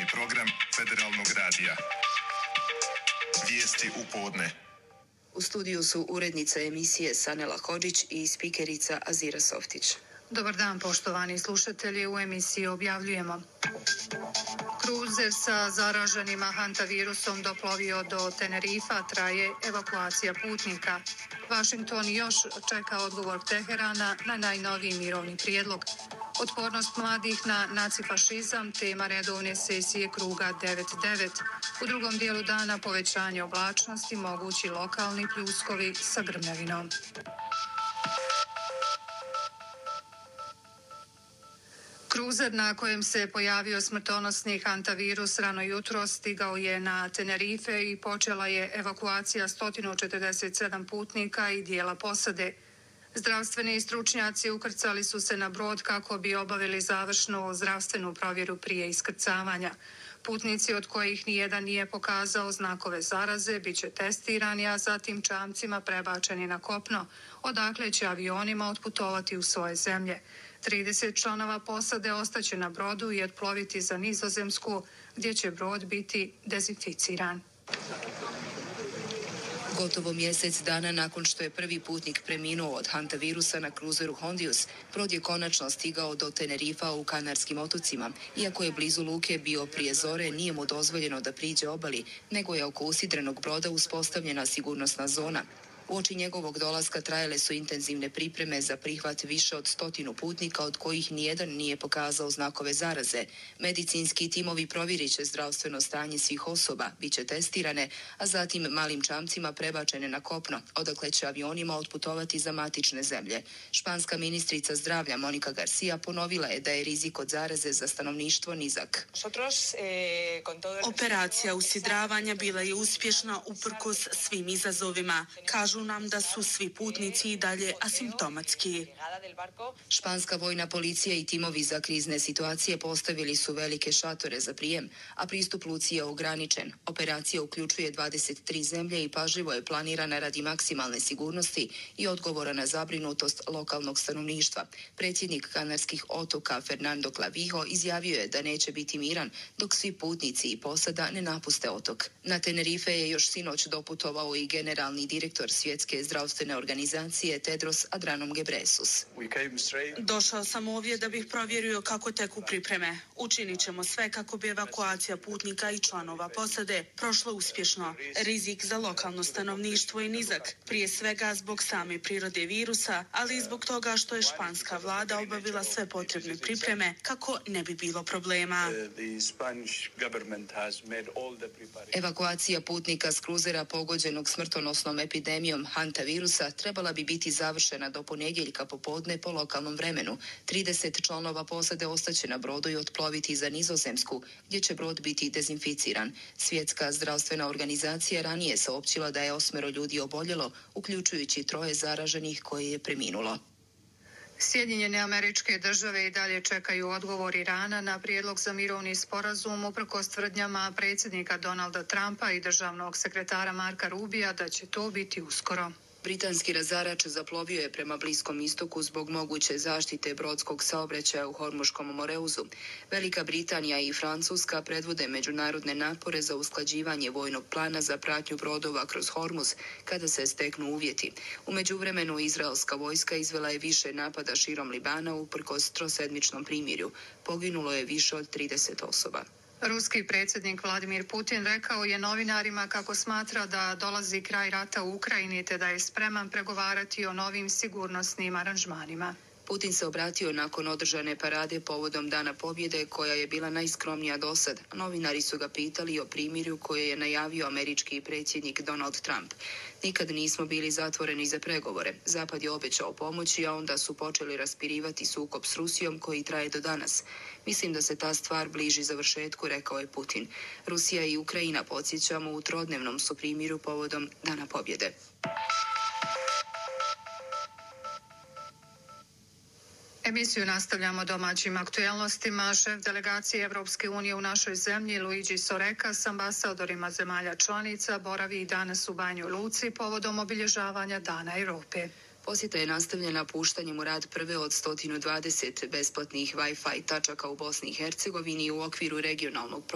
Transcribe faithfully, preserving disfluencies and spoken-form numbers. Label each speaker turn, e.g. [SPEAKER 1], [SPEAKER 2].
[SPEAKER 1] program Federalnog radija. Vijesti u podne.
[SPEAKER 2] U studiju su urednica emisije Sanela Hodžić i spikerica Azira Softić.
[SPEAKER 3] Dobar dan, poštovani slušatelji, u emisiji objavljujemo. Kruzer sa zaraženima hantavirusom doplovio do Tenerifa, traje evakuacija putnika. Vašington još čeka odgovor Teherana na najnoviji mirovni prijedlog. Otpornost mladih na nacifašizam, tema redovne sesije kruga devet devet. U drugom dijelu dana povećanje oblačnosti, mogući lokalni pljuskovi sa grmljavinom. Kruzer na kojem se pojavio smrtonosni hantavirus rano jutro stigao je na Tenerife i počela je evakuacija sto četrdeset sedam putnika i dijela posade. Zdravstveni stručnjaci ukrcali su se na brod kako bi obavili završnu zdravstvenu provjeru prije iskrcavanja. Putnici od kojih nijedan nije pokazao znakove zaraze bit će testirani, a zatim čamcima prebačeni na kopno, odakle će avionima otputovati u svoje zemlje. trideset članova posade ostaće na brodu i otploviti za Nizozemsku, gdje će brod biti dezinficiran.
[SPEAKER 2] Gotovo mjesec dana nakon što je prvi putnik preminuo od hantavirusa na kruzeru Hondius, brod je konačno stigao do Tenerifa u Kanarskim otocima. Iako je blizu luke bio prije zore, nije mu dozvoljeno da priđe obali, nego je oko usidrenog broda uspostavljena sigurnosna zona. Uoči njegovog dolaska trajale su intenzivne pripreme za prihvat više od stotinu putnika, od kojih nijedan nije pokazao znakove zaraze. Medicinski timovi provjerit će zdravstveno stanje svih osoba, bit će testirane, a zatim malim čamcima prebačene na kopno, odakle će avionima otputovati za matične zemlje. Španska ministrica zdravlja Monika Garcia ponovila je da je rizik od zaraze za stanovništvo nizak.
[SPEAKER 4] Operacija usidravanja bila je uspješna uprkos svim izazovima. Kažu nam da su svi putnici i dalje asimptomatski.
[SPEAKER 2] Španska vojna policija i timovi za krizne situacije postavili su velike šatore za prijem, a pristup luci je ograničen. Operacija uključuje dvadeset tri zemlje i pažljivo je planirana radi maksimalne sigurnosti i odgovora na zabrinutost lokalnog stanovništva. Predsjednik Kanarskih otoka Fernando Clavijo izjavio je da neće biti miran dok svi putnici i posada ne napuste otok. Na Tenerife je još sinoć doputovao i generalni direktor Svjetske zdravstvene organizacije Tedros Adhanom Ghebreyesus.
[SPEAKER 4] Došao sam ovdje da bih provjerio kako teku pripreme. Učinit ćemo sve kako bi evakuacija putnika i članova posade prošla uspješno. Rizik za lokalno stanovništvo je nizak, prije svega zbog same prirode virusa, ali i zbog toga što je španska vlada obavila sve potrebne pripreme kako ne bi bilo problema.
[SPEAKER 2] Evakuacija putnika s kruzera pogođenog smrtonosnom epidemijom hantavirusa trebala bi biti završena do ponedjeljka popodne po lokalnom vremenu. trideset članova posade ostaće na brodu i otploviti za Nizozemsku, gdje će brod biti dezinficiran. Svjetska zdravstvena organizacija ranije saopćila da je osmero ljudi oboljelo, uključujući troje zaraženih koje je preminulo.
[SPEAKER 3] Sjedinjene Američke Države i dalje čekaju odgovor Irana na prijedlog za mirovni sporazum uprkos tvrdnjama predsjednika Donalda Trumpa i državnog sekretara Marka Rubija da će to biti uskoro.
[SPEAKER 2] Britanski razarač zaplovio je prema Bliskom istoku zbog moguće zaštite brodskog saobraćaja u Hormuškom moreuzu. Velika Britanija i Francuska predvode međunarodne napore za usklađivanje vojnog plana za pratnju brodova kroz Hormuz kada se steknu uvjeti. U međuvremenu izraelska vojska izvela je više napada širom Libana uprkos trosedmičnom primirju. Poginulo je više od trideset osoba.
[SPEAKER 3] Ruski predsjednik Vladimir Putin rekao je novinarima kako smatra da dolazi kraj rata u Ukrajini te da je spreman pregovarati o novim sigurnosnim aranžmanima.
[SPEAKER 2] Putin se obratio nakon održane parade povodom Dana pobjede, koja je bila najskromnija dosad. Novinari su ga pitali o primirju koje je najavio američki predsjednik Donald Trump. Nikad nismo bili zatvoreni za pregovore. Zapad je obećao pomoći, a onda su počeli raspirivati sukob s Rusijom koji traje do danas. Mislim da se ta stvar bliži završetku, rekao je Putin. Rusija i Ukrajina, podsjećamo, u trodnevnom su primiru povodom Dana pobjede.
[SPEAKER 3] Emisiju nastavljamo domaćim aktuelnostima. Šef delegacije Evropske unije u našoj zemlji Luigi Soreca s ambasadorima zemalja članica boravi i danas u Banjoj Luci povodom obilježavanja Dana Europe.
[SPEAKER 2] Posjeta je nastavljena puštanjem u rad prve od sto dvadeset besplatnih Wi-Fi tačaka u Bosni i Hercegovini u okviru regionalnog